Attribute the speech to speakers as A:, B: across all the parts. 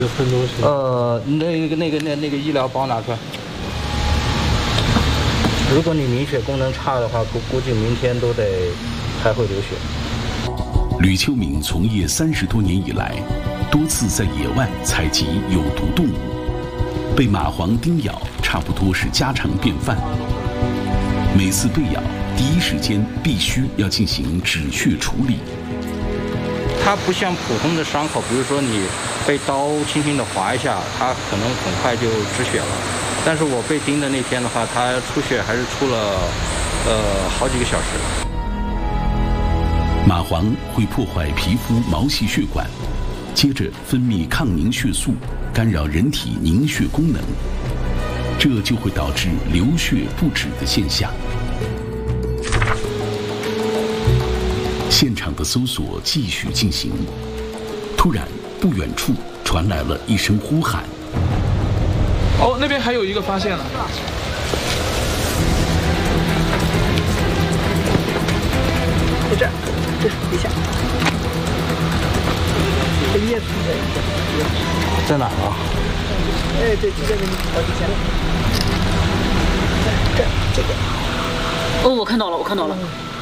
A: 喷东西？
B: 那个医疗包拿出来。如果你凝血功能差的话，估计明天都得还会流血。
C: 吕秋明从业30多年以来，多次在野外采集有毒动物，被蚂蟥叮咬差不多是家常便饭。每次被咬，第一时间必须要进行止血处理。
B: 它不像普通的伤口，比如说你被刀轻轻地划一下，它可能很快就止血了。但是我被叮的那天的话，它出血还是出了好几个小时。
C: 蚂蟥会破坏皮肤毛细血管，接着分泌抗凝血素，干扰人体凝血功能，这就会导致流血不止的现象。现场的搜索继续进行，突然不远处传来了一声呼喊。
D: 哦，那边还有一个发现了。
E: 在这儿，这底下，这叶子
B: 在哪儿啊？
E: 哎，对，就在这里，好底下。这个。
F: 哦，我看到了。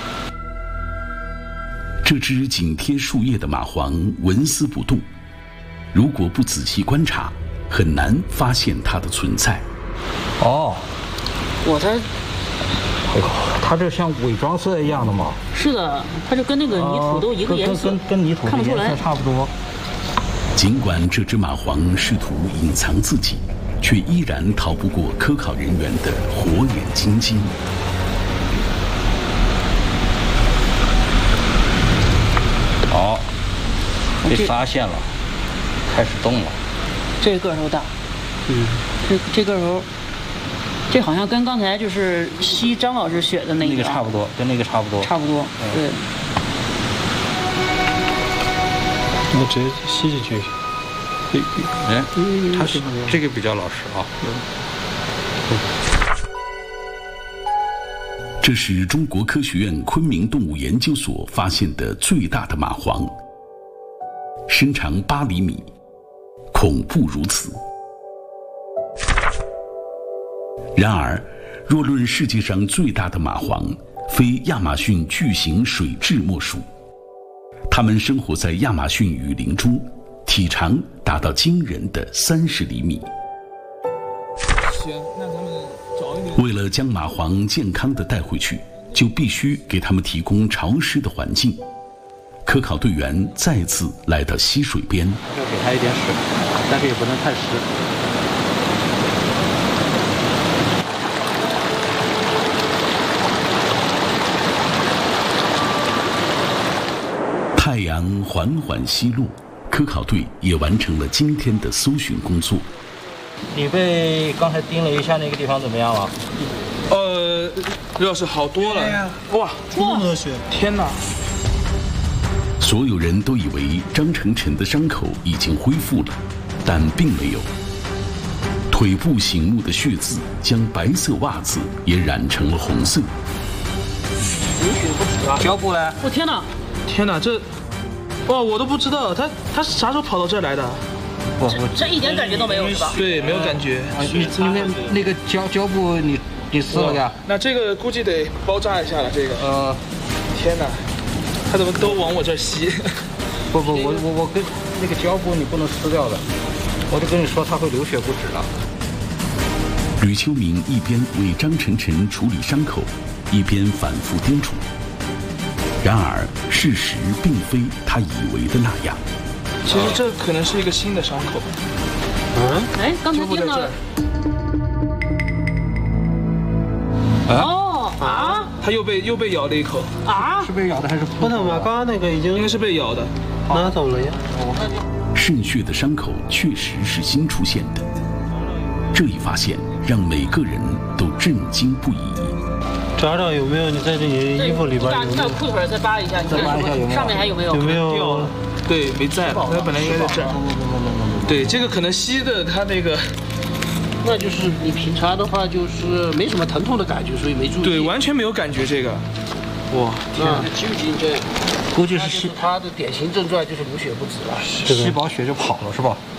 C: 这只紧贴树叶的蚂蟥纹丝不动，如果不仔细观察，很难发现它的存在。
B: 哦，它这像伪装色一样的吗？
F: 是的，它就跟那个泥土都一个颜色，
B: 跟泥土的颜色差不多。
C: 尽管这只蚂蟥试图隐藏自己，却依然逃不过科考人员的火眼金睛。
B: 好，被发现了，开始动了。
F: 这个头大，这个头，这好像跟刚才就是吸张老师血的那个
B: 差不多，跟那个差不多。
F: 对。
A: 那直接吸进去。
B: 哎，他是这个比较老实啊。
C: 这是中国科学院昆明动物研究所发现的最大的蚂蟥，身长8厘米，恐怖如此。然而，若论世界上最大的蚂蟥，非亚马逊巨型水蛭莫属。它们生活在亚马逊雨林中，体长达到惊人的30厘米。
D: 行，那咱们找一点。
C: 为了将蚂蟥健康地带回去，就必须给它们提供潮湿的环境。科考队员再次来到溪水边，
B: 要给它一点水，但是也不能太湿。
C: 太阳缓缓西落，科考队也完成了今天的搜寻工作。
B: 你被刚才叮了一下那个地方怎么样了？
D: 刘老师好多了，哇，
A: 这么多血！
D: 天哪！
C: 所有人都以为张成晨的伤口已经恢复了，但并没有。腿部醒目的血渍将白色袜子也染成了红色。
B: 胶布呢？
F: 我天哪！
D: 天哪，这，哇，我都不知道他是啥时候跑到这儿来的？
F: 这一点感觉都没有是吧？
D: 对，没有感觉。
B: 你那个胶布你撕了呀？
D: 那这个估计得包扎一下了。这个，天哪，他怎么都往我这儿吸？
B: 不，我跟那个胶布你不能撕掉的，我就跟你说它会流血不止了。
C: 吕秋明一边为张晨晨处理伤口，一边反复叮嘱。然而，事实并非他以为的那样。
D: 其实这可能是一个新的伤口。
F: 哎，刚才听到。
D: 他又被咬了一口。
B: 是被咬的还是
A: 不能吧？刚刚那个已经
D: 应该是被咬的。
A: 拿走了呀。
C: 渗血的伤口确实是新出现的，这一发现让每个人都震惊不已。
A: 找找有没有？你在这你衣服里边有没有？
F: 裤腿再扒一下，你看上面还有没有？
A: 有没有
D: 掉了？对，没在了。它本来应该在这儿。对，这个可能吸的它那个。
E: 那就是你平常的话就是没什么疼痛的感觉，所以没注意。
D: 对，完全没有感觉这个。哇，天啊！
E: 究竟这
B: 估计是
E: 它的典型症状就是流血不止了，
B: 吸饱血就跑了是吧？